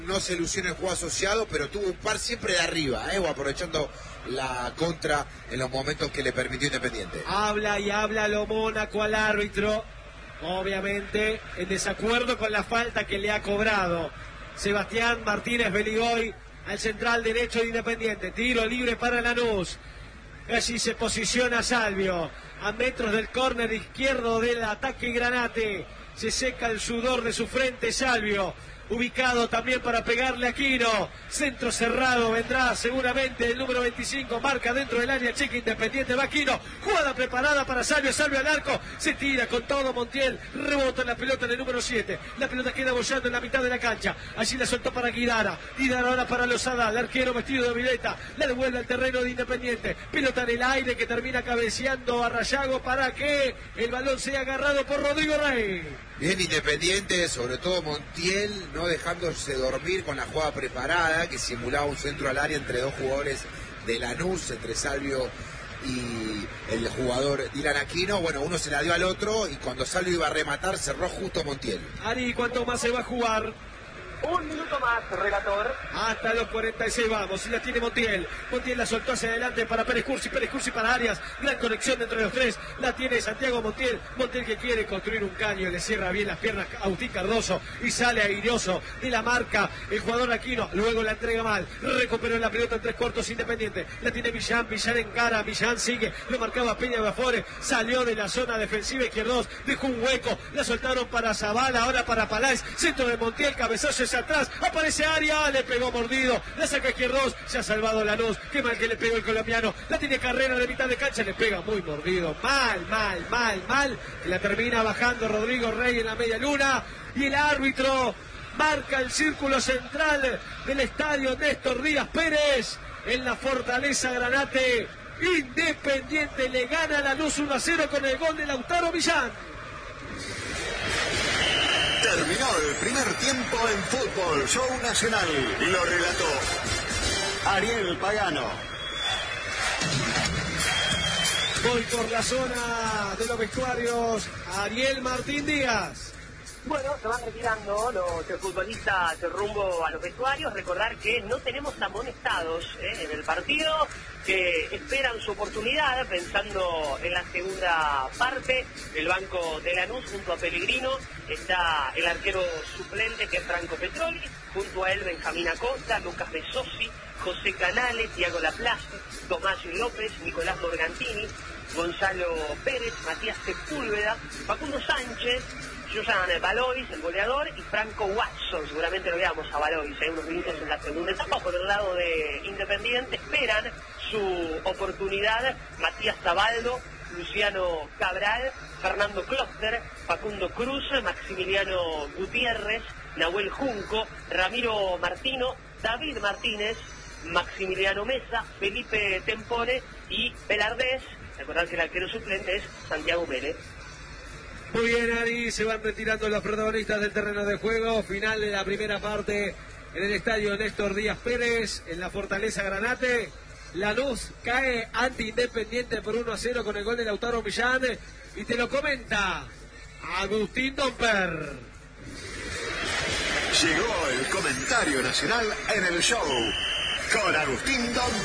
No se lució en el juego asociado, pero tuvo un par siempre de arriba, o aprovechando la contra en los momentos que le permitió Independiente. Habla y habla lo Mónaco al árbitro, obviamente en desacuerdo con la falta que le ha cobrado Sebastián Martínez Beligoy al central derecho de Independiente. Tiro libre para Lanús. Allí se posiciona Salvio a metros del córner izquierdo del ataque Granate. Se seca el sudor de su frente Salvio, ubicado también para pegarle a Aquino. Centro cerrado, vendrá seguramente el número 25, marca dentro del área chica Independiente, va Aquino, jugada preparada para Salvio, Salvio al arco, se tira con todo Montiel, rebota la pelota en el número 7, la pelota queda bollando en la mitad de la cancha, allí la soltó para Guidara ahora para Lozada, el arquero vestido de violeta, la devuelve al terreno de Independiente, pelota en el aire que termina cabeceando a Rayago para que el balón sea agarrado por Rodrigo Rey. Bien Independiente, sobre todo Montiel, no dejándose dormir con la jugada preparada, que simulaba un centro al área entre dos jugadores de Lanús, entre Salvio y el jugador Dylan Aquino. Bueno, uno se la dio al otro y cuando Salvio iba a rematar cerró justo Montiel. Ari, ¿cuánto más se va a jugar? Un minuto más, relator. Hasta los 46 vamos, y la tiene Montiel. Montiel la soltó hacia adelante para Pérez Cursi para Arias. Gran conexión entre los tres. La tiene Santiago Montiel. Montiel que quiere construir un caño, le cierra bien las piernas a Agustín Cardoso y sale airoso de la marca el jugador Aquino. Luego la entrega mal. Recuperó la pelota en tres cuartos Independiente. La tiene Millán encara. Millán sigue. Lo marcaba Peña Bafore. Salió de la zona defensiva izquierdos. Dejó un hueco. La soltaron para Zavala. Ahora para Paláez. Centro de Montiel. Cabezazo atrás, aparece Arias, le pegó mordido, la saca izquierdos, se ha salvado Lanús, qué mal que le pegó el colombiano, la tiene Carrera de mitad de cancha, le pega muy mordido, mal, la termina bajando Rodrigo Rey en la media luna, y el árbitro marca el círculo central del estadio Néstor Díaz Pérez, en la Fortaleza Granate. Independiente le gana a Lanús 1-0 con el gol de Lautaro Millán. Terminó el primer tiempo en Fútbol Show Nacional. Lo relató Ariel Pagano. Voy por la zona de los vestuarios, Ariel Martín Díaz. Bueno, se van retirando los futbolistas rumbo a los vestuarios. Recordar que no tenemos amonestados en el partido, que esperan su oportunidad pensando en la segunda parte. El banco de Lanús junto a Pellegrino está el arquero suplente que es Franco Petroli, junto a él Benjamín Acosta, Lucas Besosi, José Canales, Thiago Laplace, Tomás López, Nicolás Morgantini, Gonzalo Pérez, Matías Sepúlveda, Facundo Sánchez, Josan Valois, el goleador, y Franco Watson. Seguramente lo veamos a Valois unos minutos en la segunda etapa. Por el lado de Independiente esperan su oportunidad Matías Zabaldo, Luciano Cabral, Fernando Closter, Facundo Cruz, Maximiliano Gutiérrez, Nahuel Junco, Ramiro Martino, David Martínez, Maximiliano Mesa, Felipe Tempore y Velardés. Recordar que el arquero suplente es Santiago Mérez. Muy bien, Ari, se van retirando los protagonistas del terreno de juego. Final de la primera parte en el estadio Néstor Díaz Pérez, en la Fortaleza Granate. Lanús cae ante Independiente por 1-0 con el gol de Lautaro Millán. Y te lo comenta Agustín Domper. Llegó el comentario nacional en el show con Agustín Domper.